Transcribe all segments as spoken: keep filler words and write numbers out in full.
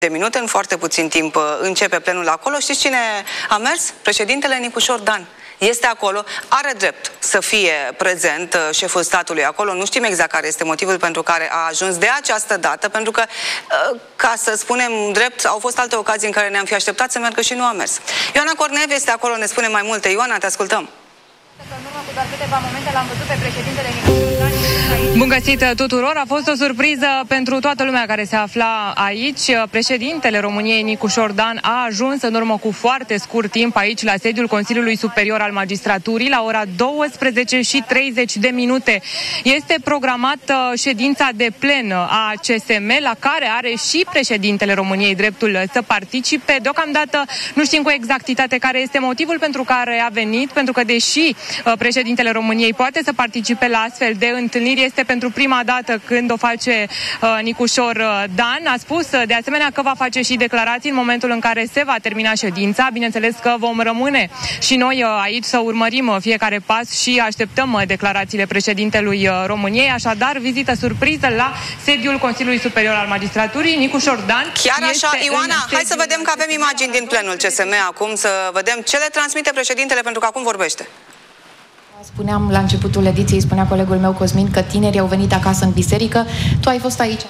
de minute, în foarte puțin timp începe plenul acolo. Știți cine a mers? Președintele Nicușor Dan. Este acolo, are drept să fie prezent șeful statului acolo. Nu știm exact care este motivul pentru care a ajuns de această dată, pentru că, ca să spunem drept, au fost alte ocazii în care ne-am fi așteptat să meargă și nu a mers. Ioana Cornev este acolo, ne spune mai multe. Ioana, te ascultăm. În urmă cu doar câteva momente l-am văzut pe președintele Nicușor Dan. Bun găsit tuturor! A fost o surpriză pentru toată lumea care se afla aici. Președintele României, Nicușor Dan, a ajuns în urmă cu foarte scurt timp aici la sediul Consiliului Superior al Magistraturii la ora douăsprezece și treizeci de minute. Este programată ședința de plen a C S M, la care are și președintele României dreptul să participe. Deocamdată nu știm cu exactitate care este motivul pentru care a venit, pentru că deși președintele României poate să participe la astfel de întâlniri, este pentru prima dată când o face uh, Nicușor Dan. A spus uh, de asemenea că va face și declarații în momentul în care se va termina ședința. Bineînțeles că vom rămâne și noi uh, aici să urmărim uh, fiecare pas și așteptăm uh, declarațiile președintelui uh, României. Așadar, vizită surpriză la sediul Consiliului Superior al Magistraturii. Nicușor Dan. Chiar așa, Ioana, hai să vedem că avem imagini din plenul C S M acum, să vedem ce le transmite președintele, pentru că acum vorbește. Spuneam la începutul ediției, spunea colegul meu Cosmin, că tinerii au venit acasă în biserică. Tu ai fost aici.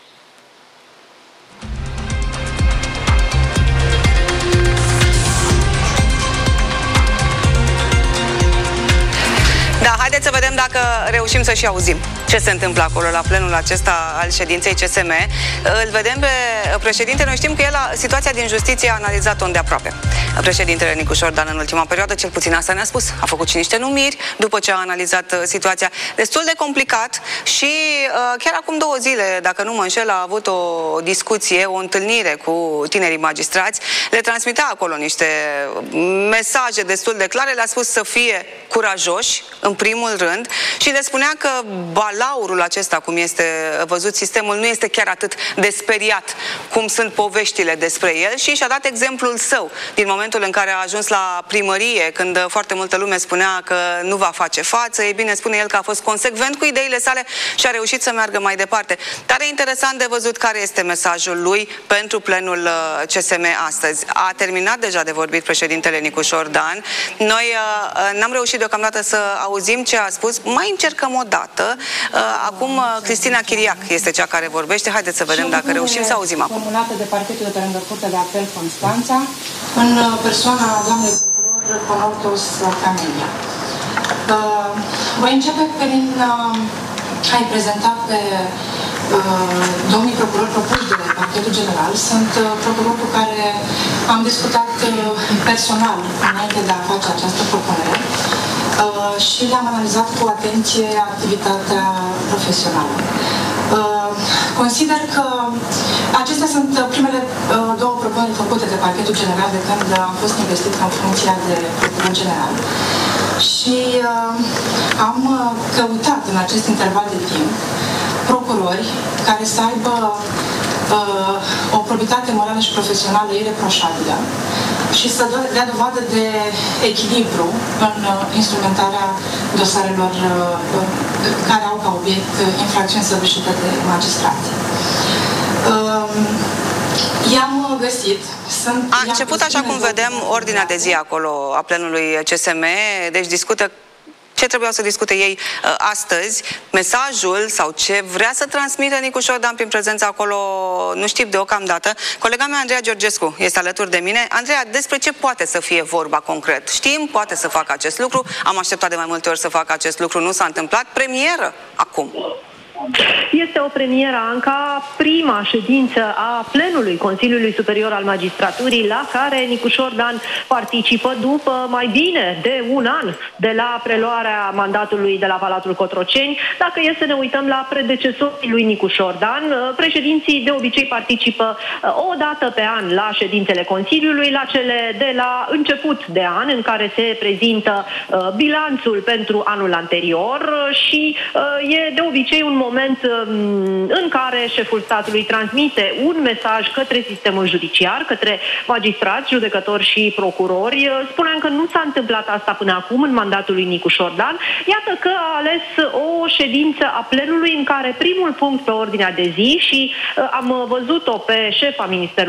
Da, haideți să vedem dacă reușim să și auzim ce se întâmplă acolo la plenul acesta al ședinței C S M. Îl vedem pe președinte, noi știm că el, situația din justiție, a analizat-o îndeaproape. Președintele Nicușor Dan în ultima perioadă, cel puțin asta ne-a spus, a făcut și niște numiri după ce a analizat situația. Destul de complicat și chiar acum două zile, dacă nu mă înșel, a avut o discuție, o întâlnire cu tinerii magistrați. Le transmitea acolo niște mesaje destul de clare, le-a spus să fie curajoși, în primul rând, și le spunea că balaurul acesta, cum este văzut sistemul, nu este chiar atât de speriat cum sunt poveștile despre el, și și-a dat exemplul său din momentul în care a ajuns la primărie, când foarte multă lume spunea că nu va face față. Ei bine, spune el că a fost consecvent cu ideile sale și a reușit să meargă mai departe. Tare interesant de văzut care este mesajul lui pentru plenul C S M astăzi. A terminat deja de vorbit președintele Nicușor Dan. Noi uh, n-am reușit deocamdată să auzim ce a spus. Mai încercăm o dată. Acum Cristina Chiriac este cea care vorbește. Haideți să vedem dacă reușim să auzim acum. Formulată de parchetul de lângă Curtea de Apel Constanța, în persoana doamnei procuror Conortos Camelia. Voi începe prin a-i prezenta pe domnii procurori propuși de parchetul general. Sunt procurori cu care am discutat personal înainte de a face această propunere și le-am analizat cu atenție activitatea profesională. Consider că acestea sunt primele două propuneri făcute de parchetul general de când am fost investit în funcția de procuror general. Și am căutat în acest interval de timp procurori care să aibă o probitate morală și profesională ireproșabilă și să dea dovadă de echilibru în instrumentarea dosarelor care au ca obiect infracțiuni săvârșite de magistrați. I-am găsit. Sunt, a început, așa cum vedem, ordinea de zi acolo a plenului C S M, deci discută ce trebuiau să discute ei uh, astăzi, mesajul sau ce vrea să transmită Nicușor Dan prin prezența acolo, nu știu deocamdată. Colega mea, Andreea Georgescu, este alături de mine. Andreea, despre ce poate să fie vorba concret? Știm, poate să facă acest lucru, am așteptat de mai multe ori să facă acest lucru, nu s-a întâmplat. Premieră acum. Este o premieră ca prima ședință a plenului Consiliului Superior al Magistraturii, la care Nicușor Dan participă după mai bine de un an de la preluarea mandatului de la Palatul Cotroceni. Dacă e să ne uităm la predecesorii lui Nicușor Dan, președinții de obicei participă o dată pe an la ședințele Consiliului, la cele de la început de an, în care se prezintă bilanțul pentru anul anterior și e de obicei un moment în care șeful statului transmite un mesaj către sistemul judiciar, către magistrați, judecători și procurori. Spuneam că nu s-a întâmplat asta până acum în mandatul lui Nicușor Dan. Iată că a ales o ședință a plenului în care primul punct pe ordinea de zi, și am văzut-o pe șefa Ministerului